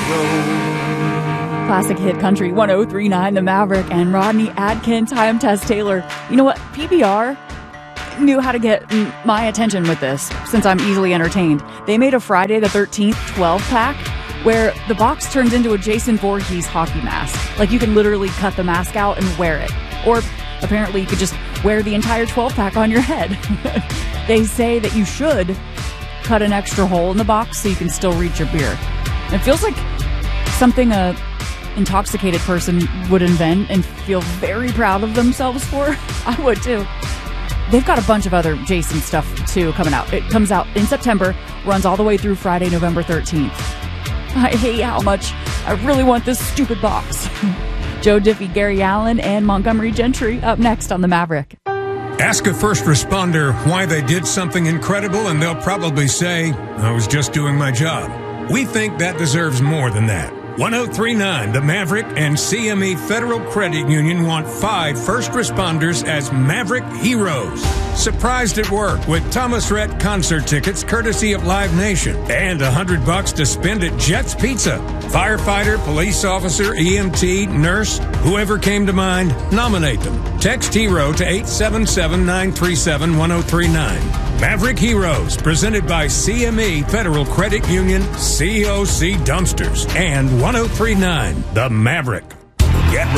Classic hit country 103.9 The Maverick and Rodney Adkins. Hi, I'm Tess Taylor. You know what? PBR knew how to get my attention with this since I'm easily entertained. They made a Friday the 13th 12-pack where the box turns into a Jason Voorhees hockey mask. Like, you can literally cut the mask out and wear it. Or apparently you could just wear the entire 12-pack on your head. They say that you should cut an extra hole in the box so you can still reach your beer. It feels like something a intoxicated person would invent and feel very proud of themselves for. I would too. They've got a bunch of other Jason stuff too coming out. It comes out in September, runs all the way through Friday, November 13th. I hate how much I really want this stupid box. Joe Diffie, Gary Allen, and Montgomery Gentry up next on The Maverick. Ask a first responder why they did something incredible, and they'll probably say, I was just doing my job. We think that deserves more than that. 103.9 The Maverick and CME Federal Credit Union want 5 first responders as Maverick Heroes. Surprised at work with Thomas Rhett concert tickets courtesy of Live Nation and $100 to spend at Jet's Pizza. Firefighter, police officer, EMT, nurse, whoever came to mind, nominate them. Text HERO to 877-937-1039. Maverick Heroes, presented by CME Federal Credit Union, COC Dumpsters, and 103.9 The Maverick. Get